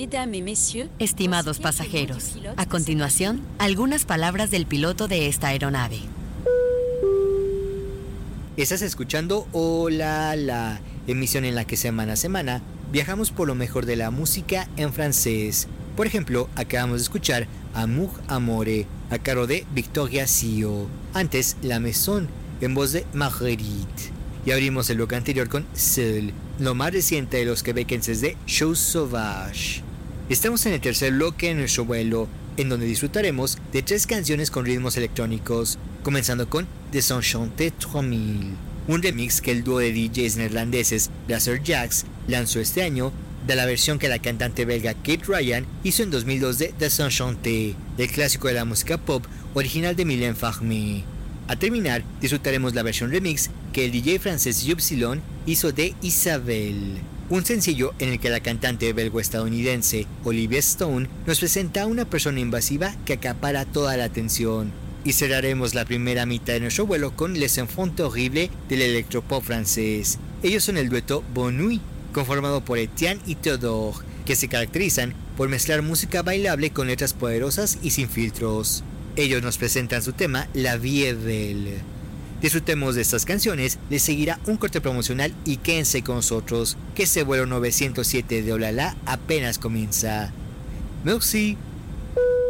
Estimados pasajeros, a continuación, algunas palabras del piloto de esta aeronave. Estás escuchando Hola La, emisión en la que semana a semana viajamos por lo mejor de la música en francés. Por ejemplo, acabamos de escuchar Amour Amore, a cargo de Victoria Sio. Antes, La Maison, en voz de Marguerite. Y abrimos el bloque anterior con Seul, lo más reciente de los quebequenses de Chose Sauvage. Estamos en el tercer bloque de nuestro vuelo, en donde disfrutaremos de 3 canciones con ritmos electrónicos, comenzando con Desenchanté 3000, un remix que el dúo de DJs neerlandeses Blazer Jacks lanzó este año, de la versión que la cantante belga Kate Ryan hizo en 2002 de Desenchanté, el clásico de la música pop original de Mylène Farmer. A terminar, disfrutaremos la versión remix que el DJ francés Ypsilon hizo de Isabelle, un sencillo en el que la cantante belgo-estadounidense Olivia Stone nos presenta a una persona invasiva que acapara toda la atención. Y cerraremos la primera mitad de nuestro vuelo con Les Enfants Terribles del electropop francés. Ellos son el dueto Bonne Nuit, conformado por Etienne y Theodore, que se caracterizan por mezclar música bailable con letras poderosas y sin filtros. Ellos nos presentan su tema La Vie est Belle. Disfrutemos de estas canciones, les seguirá un corte promocional y quédense con nosotros, que este vuelo 907 de Hola La apenas comienza. Merci.